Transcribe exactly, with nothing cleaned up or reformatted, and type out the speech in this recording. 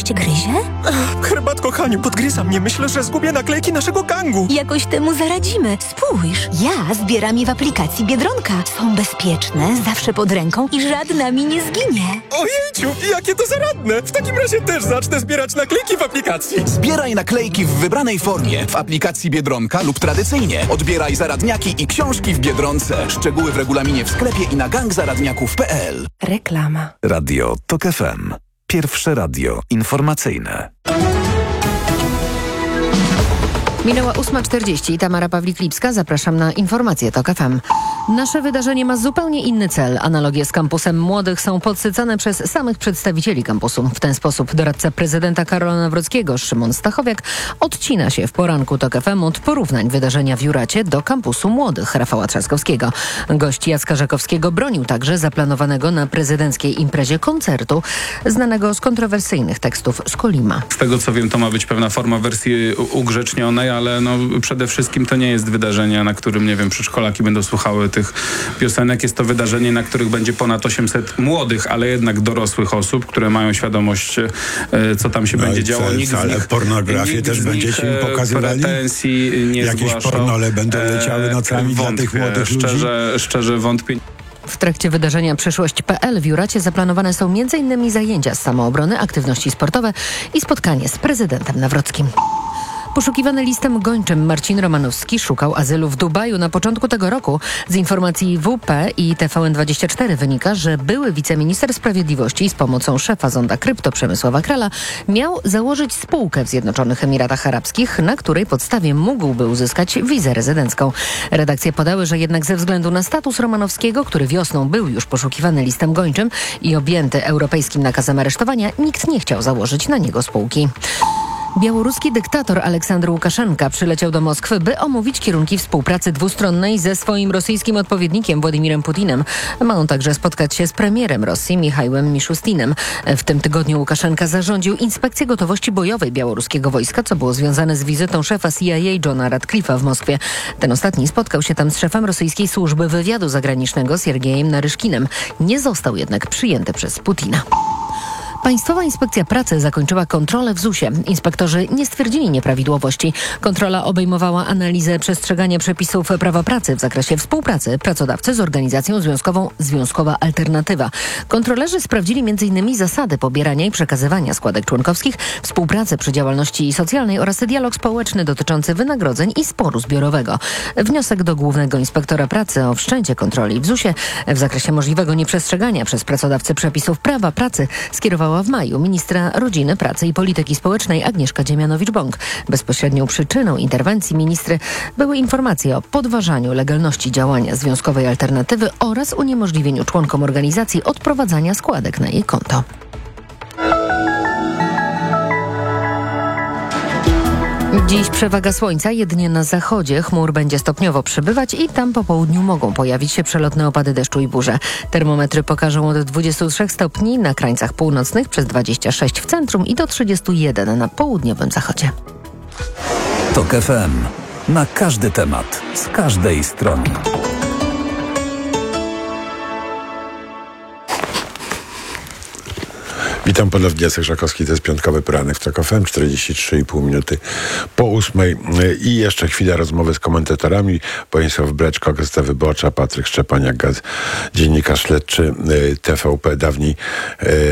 cię gryzie? Herbatko, Haniu, podgryza mnie. Myślę, że zgubię naklejki naszego gangu. Jakoś temu zaradzimy. Spójrz, ja zbieram je w aplikacji Biedronka. Są bezpieczne, zawsze pod ręką i żadna mi nie zginie. Ojejciu, jakie to zaradne. W takim razie też zacznę zbierać naklejki w aplikacji. Zbieraj naklejki w wybranej formie w aplikacji Biedronka lub tradycyjnie. Odbieraj zaradniaki i książki w Biedronce. Szczegóły w regulaminie w sklepie i na gang zaradniaków kropka p l. Reklama. Radio TOK F M. Pierwsze radio informacyjne. Minęła ósma czterdzieści. Tamara Pawlik-Lipska. Zapraszam na informacje TOK F M. Nasze wydarzenie ma zupełnie inny cel. Analogie z kampusem młodych są podsycane przez samych przedstawicieli kampusu. W ten sposób doradca prezydenta Karola Nawrockiego, Szymon Stachowiak, odcina się w poranku TOK F M od porównań wydarzenia w Juracie do kampusu młodych Rafała Trzaskowskiego. Gość Jacka Żakowskiego bronił także zaplanowanego na prezydenckiej imprezie koncertu, znanego z kontrowersyjnych tekstów z Kolima. Z tego co wiem, to ma być pewna forma wersji ugrzecznionej, ale no, przede wszystkim to nie jest wydarzenie, na którym, nie wiem, przedszkolaki będą słuchały tych piosenek. Jest to wydarzenie, na których będzie ponad osiemset młodych, ale jednak dorosłych osób, które mają świadomość, e, co tam się no będzie działo. Nikt ale z nich, pornografię nikt też z będziecie nich, im pokazywali? Pretensji nie Jakieś zgłaszał. pornole będą leciały nocami e, dla tych młodych szczerze, ludzi? Szczerze wątpię. W trakcie wydarzenia Przyszłość kropka p l w Juracie zaplanowane są między innymi zajęcia z samoobrony, aktywności sportowe i spotkanie z prezydentem Nawrockim. Poszukiwany listem gończym Marcin Romanowski szukał azylu w Dubaju na początku tego roku. Z informacji W P i T V N dwadzieścia cztery wynika, że były wiceminister sprawiedliwości z pomocą szefa zonda krypto Przemysława Krala miał założyć spółkę w Zjednoczonych Emiratach Arabskich, na której podstawie mógłby uzyskać wizę rezydencką. Redakcje podały, że jednak ze względu na status Romanowskiego, który wiosną był już poszukiwany listem gończym i objęty europejskim nakazem aresztowania, nikt nie chciał założyć na niego spółki. Białoruski dyktator Aleksandr Łukaszenka przyleciał do Moskwy, by omówić kierunki współpracy dwustronnej ze swoim rosyjskim odpowiednikiem Władimirem Putinem. Ma on także spotkać się z premierem Rosji Michaiłem Miszustinem. W tym tygodniu Łukaszenka zarządził inspekcję gotowości bojowej białoruskiego wojska, co było związane z wizytą szefa C I A Johna Radcliffe'a w Moskwie. Ten ostatni spotkał się tam z szefem rosyjskiej służby wywiadu zagranicznego Siergiejem Naryszkinem. Nie został jednak przyjęty przez Putina. Państwowa Inspekcja Pracy zakończyła kontrolę w zusie. Inspektorzy nie stwierdzili nieprawidłowości. Kontrola obejmowała analizę przestrzegania przepisów prawa pracy w zakresie współpracy pracodawcy z organizacją związkową Związkowa Alternatywa. Kontrolerzy sprawdzili między innymi zasady pobierania i przekazywania składek członkowskich, współpracę przy działalności socjalnej oraz dialog społeczny dotyczący wynagrodzeń i sporu zbiorowego. Wniosek do Głównego Inspektora Pracy o wszczęcie kontroli w zusie w zakresie możliwego nieprzestrzegania przez pracodawcę przepisów prawa pracy skierowała w maju ministra Rodziny, Pracy i Polityki Społecznej Agnieszka Dziemianowicz-Bąk. Bezpośrednią przyczyną interwencji ministry były informacje o podważaniu legalności działania Związkowej Alternatywy oraz uniemożliwieniu członkom organizacji odprowadzania składek na jej konto. Dziś przewaga słońca, jedynie na zachodzie chmur będzie stopniowo przybywać i tam po południu mogą pojawić się przelotne opady deszczu i burze. Termometry pokażą od dwudziestu trzech stopni na krańcach północnych, przez dwadzieścia sześć w centrum i do trzydziestu jeden na południowym zachodzie. TOK F M. Na każdy temat, z każdej strony. Witam ponownie, Jacek Żakowski, to jest piątkowy poranek w TOK F M, czterdzieści trzy i pół minuty po ósmej i jeszcze chwila rozmowy z komentatorami. Bronisław Breczko, Gazeta Wyborcza, Patryk Szczepaniak, dziennikarz śledczy T V P, dawniej